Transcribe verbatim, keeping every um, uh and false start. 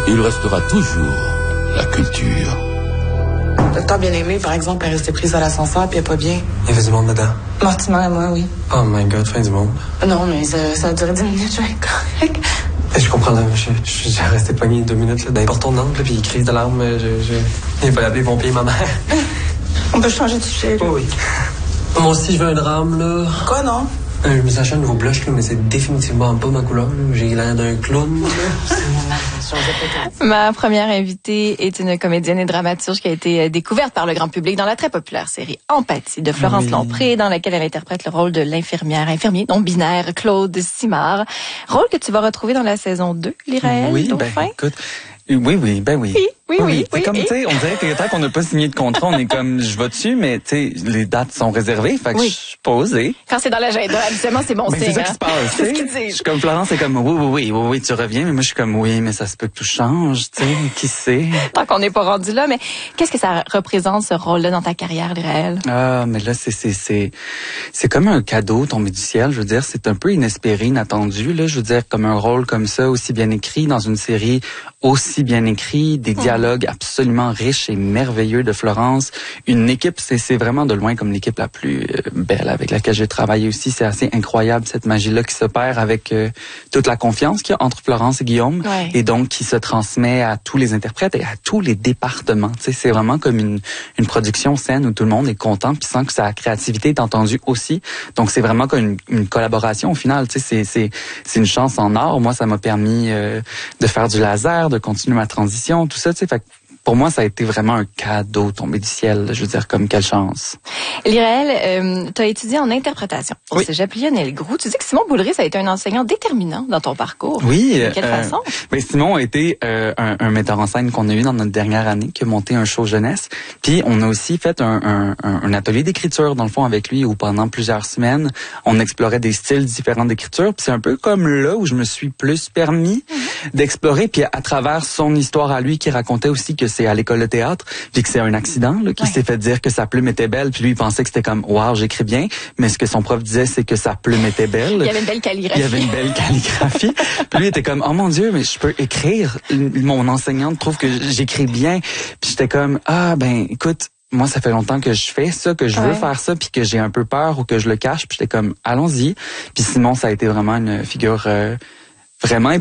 il restera toujours la culture. Docteur Bien-Aimé, par exemple, est resté prise à l'ascenseur puis elle est pas bien. Il y avait du monde dedans. Mortimer et moi, oui. Oh my God, fin du monde. Non, mais ça, ça a duré dix minutes, je vais être correct. Je comprends, là, je, je, j'ai resté pogné deux minutes là, dans les portons de Nantes, puis crise de larmes, je, je, il fallait appeler les pompiers, ma mère. On peut changer de sujet, là. Oh, oui. Moi aussi, je veux un drame, là. Quoi, non? Euh, je me suis acheté un nouveau blush, là, mais c'est définitivement pas ma couleur, là. J'ai l'air d'un clown, là. Ma première invitée est une comédienne et dramaturge qui a été découverte par le grand public dans la très populaire série Empathie de Florence oui. Lompré, dans laquelle elle interprète le rôle de l'infirmière infirmier non binaire Claude Simard. Rôle que tu vas retrouver dans la saison deux, Lyraël Oui, Dauphin. Ben, écoute, oui, oui, ben oui. Oui, oui, oui. oui, oui comme, oui. tu sais, on dirait que tant qu'on n'a pas signé de contrat, on est comme, je vais dessus, mais tu sais, les dates sont réservées, fait que oui. je suis pas osé. Quand c'est dans l'agenda, habituellement, c'est bon ben, signe. C'est ça hein? qui se passe, tu sais. Je suis comme Florence, c'est comme, oui, oui, oui, oui, oui, tu reviens, mais moi, je suis comme, oui, mais ça se peut que tout change, tu sais, qui sait. Tant qu'on n'est pas rendu là, mais qu'est-ce que ça représente, ce rôle-là, dans ta carrière, Lyraël? Ah, mais là, c'est, c'est, c'est, c'est comme un cadeau tombé du ciel, je veux dire, c'est un peu inespéré, inattendu, là, je veux dire, comme un rôle comme ça, aussi bien écrit, dans une série aussi bien écrit, des dialogues absolument riches et merveilleux de Florence. Une équipe, c'est, c'est vraiment de loin comme l'équipe la plus euh, belle avec laquelle j'ai travaillé aussi. C'est assez incroyable, cette magie-là qui s'opère avec euh, toute la confiance qu'il y a entre Florence et Guillaume. Ouais. Et donc, qui se transmet à tous les interprètes et à tous les départements. Tu sais, c'est vraiment comme une, une production saine où tout le monde est content puis sent que sa créativité est entendue aussi. Donc, c'est vraiment comme une, une collaboration au final. Tu sais, c'est, c'est, c'est une chance en or. Moi, ça m'a permis euh, de faire du laser, de continuer ma transition, tout ça, tu sais. Fait que pour moi, ça a été vraiment un cadeau tombé du ciel. Je veux dire, comme quelle chance. Lyraël, euh, tu as étudié en interprétation au oui. cégep Lionel-Groux. Tu dis que Simon Boulris a été un enseignant déterminant dans ton parcours. Oui. De quelle euh, façon? Ben Simon a été euh, un, un metteur en scène qu'on a eu dans notre dernière année, qui a monté un show jeunesse. Puis on a aussi fait un, un, un atelier d'écriture, dans le fond, avec lui, où pendant plusieurs semaines, on explorait des styles différents d'écriture. Puis c'est un peu comme là où je me suis plus permis mm-hmm. d'explorer. Puis à, à travers son histoire à lui, qui racontait aussi que c'est à l'école de théâtre, puis que c'est un accident, là, qui ouais. s'est fait dire que sa plume était belle, puis lui, il pensait que c'était comme, wow, j'écris bien, mais ce que son prof disait, c'est que sa plume était belle. Il y avait une belle calligraphie. Il y avait une belle calligraphie. Puis lui, il était comme, oh mon Dieu, mais je peux écrire. Mon enseignante trouve que j'écris bien. Puis j'étais comme, ah, ben, écoute, moi, ça fait longtemps que je fais ça, que je veux ouais. faire ça, puis que j'ai un peu peur ou que je le cache. Puis j'étais comme, allons-y. Puis Simon, ça a été vraiment une figure euh, vraiment